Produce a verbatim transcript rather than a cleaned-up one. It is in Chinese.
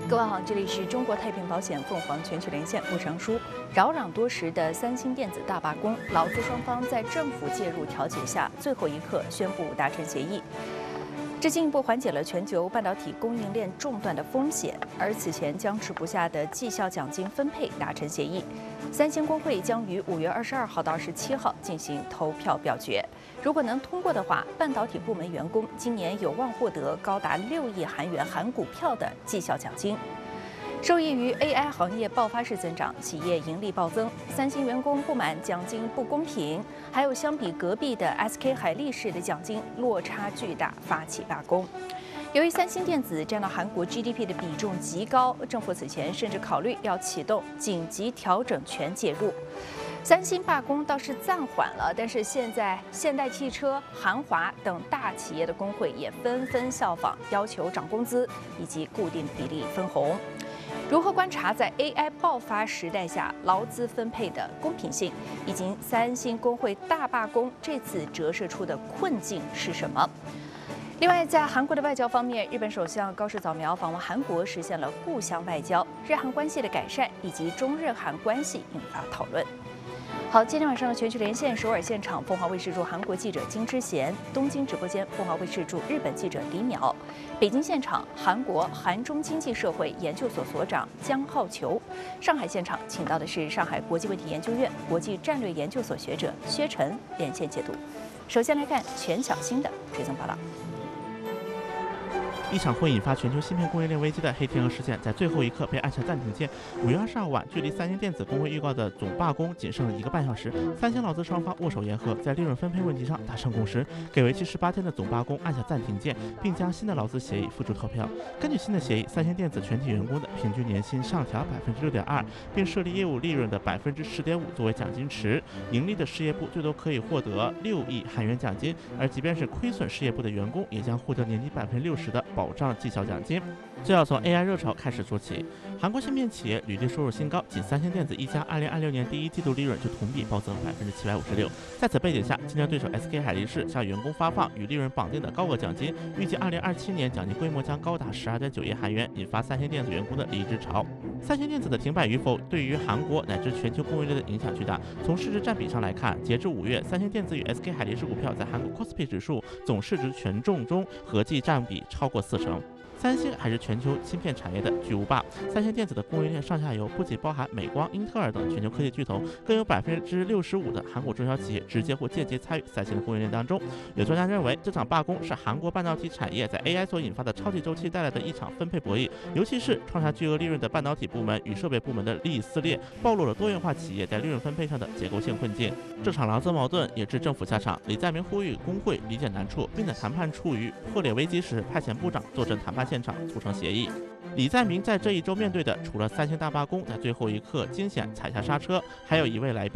各位好，这里是中国太平保险凤凰全球连线，我是杨舒。扰攘多时的三星电子大罢工，劳资双方在政府介入调解下，最后一刻宣布达成协议。 这进一步缓解了全球半导体供应链中断的风险，而此前僵持不下的绩效奖金分配达成协议。三星工会将于五月二十二号到二十七号进行投票表决。如果能通过的话，半导体部门员工今年有望获得高达六亿韩元含股票的绩效奖金。 受益于 A I 行业爆发式增长，企业盈利暴增。三星员工不满奖金不公平，还有相比隔壁的 S K 海力士的奖金落差巨大，发起罢工。由于三星电子占到韩国 G D P 的比重极高，政府此前甚至考虑要启动紧急调整权介入。 三星罢工倒是暂缓了，但是现在现代汽车、韩华等大企业的工会也纷纷效仿，要求涨工资以及固定比例分红。 如何观察在 A I 爆发时代下劳资分配的公平性，以及三星工会大罢工这次折射出的困境是什么？另外，在韩国的外交方面，日本首相高市早苗访问韩国，实现了故乡外交，日韩关系的改善以及中日韩关系引发讨论。 好，今天晚上的全球连线，首尔现场凤凰卫视驻韩国记者金之贤，东京直播间凤凰卫视驻日本记者李淼，北京现场韩国韩中经济社会研究所所长姜浩球，上海现场请到的是上海国际问题研究院国际战略研究所学者薛晨连线解读。首先来看全小新的追踪报道。 一场会引发全球芯片供应链危机的黑天鹅事件，在最后一刻被按下暂停键。五月二十二晚，距离三星电子工会预告的总罢工仅剩了一个半小时，三星劳资双方握手言和，在利润分配问题上达成共识，给为期十八天的总罢工按下暂停键，并将新的劳资协议付诸投票。根据新的协议，三星电子全体员工的平均年薪上调百分之六点二，并设立业务利润的百分之十点五作为奖金池，盈利的事业部最多可以获得六亿韩元奖金，而即便是亏损事业部的员工，也将获得年底百分之六十的 保障绩效奖金，这要从 A I 热潮开始说起。韩国芯片企业履历收入新高，仅三星电子一家，二零二六年第一季度利润就同比暴增百分之七百五十六。在此背景下，竞争对手 S K 海力士向员工发放与利润绑定的高额奖金，预计二零二七年奖金规模将高达十二点九亿韩元，引发三星电子员工的离职潮。三星电子的停摆与否，对于韩国乃至全球供应链的影响巨大。从市值占比上来看，截至五月，三星电子与 S K 海力士股票在韩国 Kospi 指数总市值权重中合计占比超过四成。 三星还是全球芯片产业的巨无霸。三星电子的供应链上下游不仅包含美光、英特尔等全球科技巨头，更有百分之六十五的韩国中小企业直接或间接参与三星的供应链当中。有专家认为，这场罢工是韩国半导体产业在 A I 所引发的超级周期带来的一场分配博弈，尤其是创下巨额利润的半导体部门与设备部门的利益撕裂，暴露了多元化企业在利润分配上的结构性困境。这场劳资矛盾也致政府下场。李在明呼吁工会理解难处，并在谈判处于破裂危机时派遣部长坐镇谈判现场促成协议。李在明在这一周面对的，除了三星大罢工在最后一刻惊险踩下刹车，还有一位来宾。